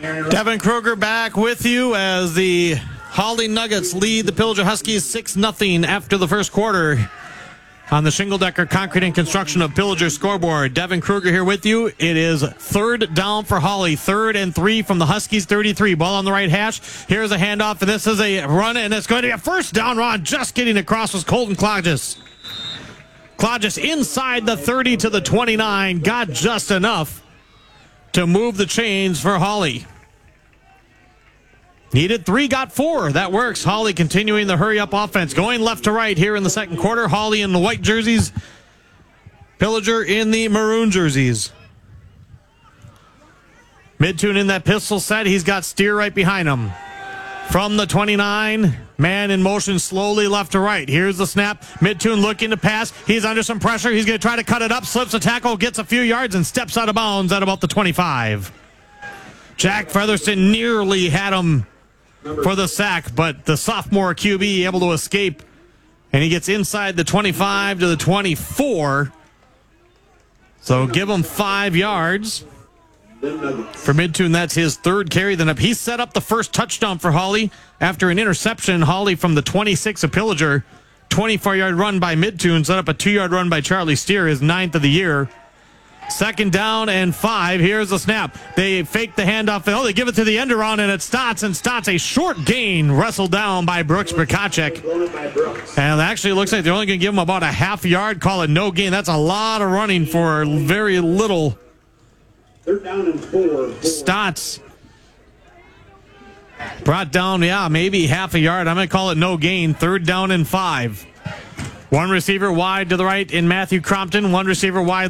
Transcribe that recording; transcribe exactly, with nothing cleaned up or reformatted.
Devin Kruger back with you as the Hawley Nuggets lead the Pillager Huskies six nothing after the first quarter on the Shingle Decker Concrete and Construction of Pillager scoreboard. Devin Kruger here with you. It is third down for Hawley. Third and three from the Huskies thirty-three. Ball on the right hash. Here's a handoff, and this is a run, and it's going to be a first down run. Just getting across was Colton Clodges. Clodges inside the thirty to the twenty-nine. Got just enough to move the chains for Hawley. Needed three, got four. That works. Hawley continuing the hurry-up offense. Going left to right here in the second quarter. Hawley in the white jerseys. Pillager in the maroon jerseys. Midtune in that pistol set. He's got Steer right behind him. From the twenty-nine, man in motion slowly left to right. Here's the snap. Midtune looking to pass. He's under some pressure. He's going to try to cut it up. Slips a tackle, gets a few yards, and steps out of bounds at about the twenty-five. Jack Featherston nearly had him for the sack, but the sophomore Q B able to escape, and he gets inside the twenty-five to the twenty-four. So give him five yards. For Midtune, that's his third carry. Then up, he set up the first touchdown for Hawley after an interception. Hawley from the twenty-six of Pillager, twenty-four-yard run by Midtune, set up a two-yard run by Charlie Steer, his ninth of the year. Second down and five. Here's the snap. They fake the handoff. Oh, they give it to the end around, and it's Stotts. And Stotts, a short gain, wrestled down by Brooks Brikacek. And actually, it looks like they're only going to give him about a half yard. Call it no gain. That's a lot of running for very little. Third down and four. Stotts brought down, yeah, maybe half a yard. I'm going to call it no gain. Third down and five. One receiver wide to the right in Matthew Crompton. One receiver wide